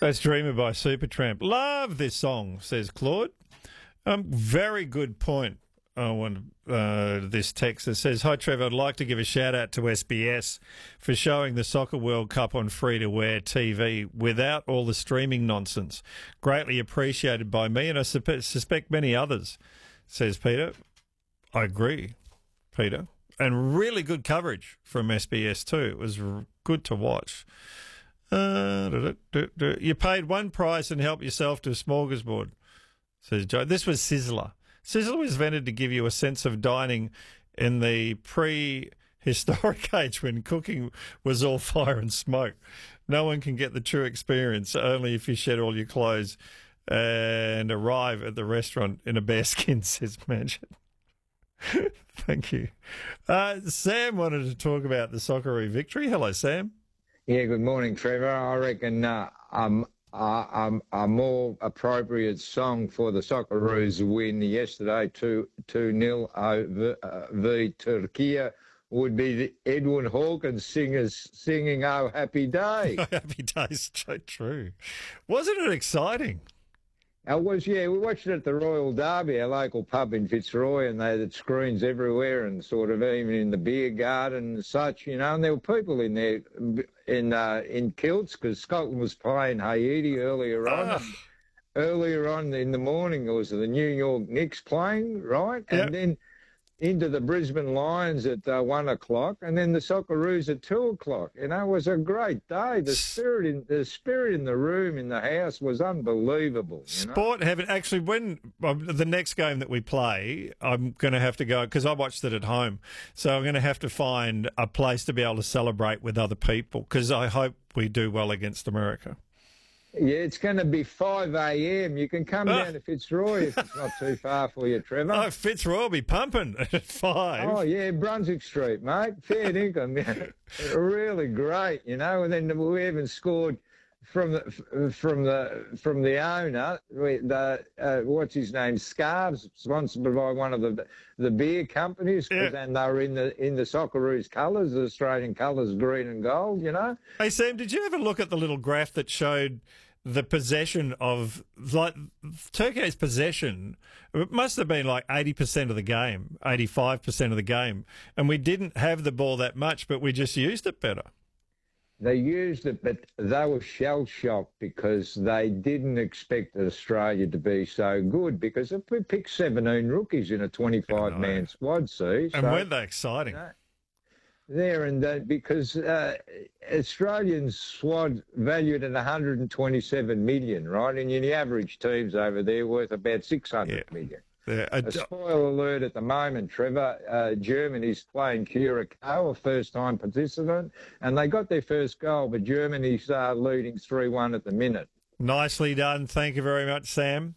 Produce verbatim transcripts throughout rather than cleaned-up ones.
That's Dreamer by Supertramp. Love this song, says Claude. Um, very good point. I want uh, this text that says, "Hi Trevor, I'd like to give a shout out to S B S for showing the Soccer World Cup on free-to-air T V without all the streaming nonsense. Greatly appreciated by me and I su- suspect many others," says Peter. I agree, Peter. And really good coverage from S B S too. It was r- good to watch. Uh, da, da, da, da. You paid one price and helped yourself to a smorgasbord, says Joe. This was Sizzler. Sizzler was invented to give you a sense of dining in the prehistoric age when cooking was all fire and smoke. No one can get the true experience, only if you shed all your clothes and arrive at the restaurant in a bearskin, says Mansion. Thank you. Uh, Sam wanted to talk about the Socceroo victory. Hello, Sam. Yeah, good morning, Trevor. I reckon uh, um, uh, um, a more appropriate song for the Socceroos win yesterday, two nil over uh, v Turkey, would be the Edwin Hawkins singers singing "Oh Happy Day." Oh, happy Days, so true. Wasn't it exciting? It was, yeah. We watched it at the Royal Derby, our local pub in Fitzroy, and they had screens everywhere and sort of even in the beer garden and such, you know, and there were people in there in uh, in kilts because Scotland was playing Haiti earlier on. Oh. And earlier on in the morning, it was the New York Knicks playing, right? Yep. And then into the Brisbane Lions at uh, one o'clock, and then the Socceroos at two o'clock. You know, it was a great day. The spirit in the spirit in the room in the house was unbelievable. You know? Sport heaven. Actually, when um, the next game that we play, I'm going to have to go because I watched it at home. So I'm going to have to find a place to be able to celebrate with other people because I hope we do well against America. Yeah, it's going to be five a m. You can come Ah. down to Fitzroy if it's not too far for you, Trevor. Oh, Fitzroy will be pumping at five. Oh, yeah, Brunswick Street, mate. Fair income. Yeah. Really great, you know. And then we even scored from the from the from the owner. The uh, what's his name? Scarves, sponsored by one of the the beer companies, Yeah. and they were in the in the Socceroos colours, the Australian colours, green and gold. You know. Hey, Sam, did you ever look at the little graph that showed the possession of, like, Turkey's possession? It must have been like eighty percent of the game, eighty-five percent of the game. And we didn't have the ball that much, but we just used it better. They used it, but they were shell-shocked because they didn't expect Australia to be so good because if we picked seventeen rookies in a twenty-five man squad, see. And so, weren't they exciting? you know, there and that because uh, Australian squad valued at one hundred twenty-seven million, right? And the average team's over there worth about six hundred Yeah. million. Yeah, I- A spoiler alert at the moment, Trevor. Uh, Germany's playing Curacao, a first-time participant, and they got their first goal, but Germany's uh, leading three one at the minute. Nicely done. Thank you very much, Sam.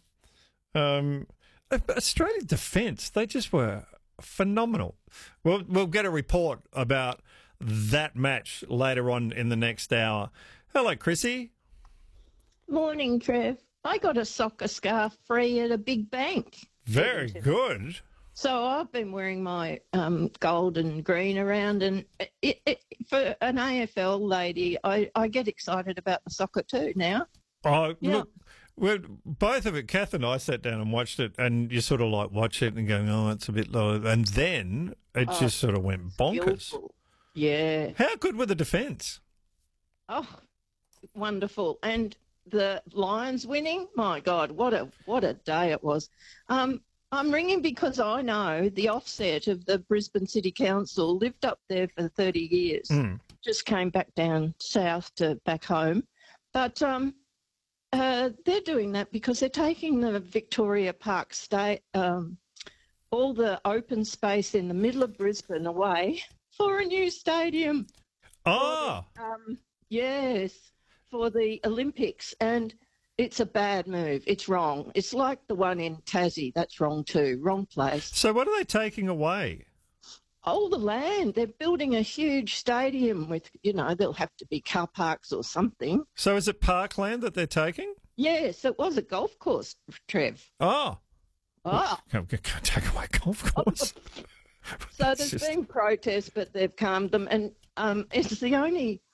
Um, Australian defence, they just were phenomenal. We'll, we'll get a report about that match later on in the next hour. Hello, Chrissy. Morning, Trev. I got a soccer scarf free at a big bank. Very good. So I've been wearing my um, gold and green around, and it, it, for an A F L lady, I, I get excited about the soccer too now. Oh, Yeah. look, we're, both of it, Kath and I sat down and watched it, and you sort of like watch it and going, oh, it's a bit low. And then it Oh, just sort of went bonkers. Skillful. Yeah. How good were the defence? Oh, wonderful. And the Lions winning, my God, what a what a day it was. Um, I'm ringing because I know the offset of the Brisbane City Council lived up there for thirty years. Mm. Just came back down south to back home. But um, uh, they're doing that because they're taking the Victoria Park state, um, all the open space in the middle of Brisbane away for a new stadium. Oh, Um, yes, for the Olympics, and it's a bad move. It's wrong. It's like the one in Tassie. That's wrong too. Wrong place. so what are they taking away? Oh, the land. They're building a huge stadium with, you know, there'll have to be car parks or something. So is it parkland that they're taking? Yes, it was a golf course, Trev. Oh, Oh, can't, can't take away golf course. so It's there's just- been protests, but they've calmed them, and um, it's the only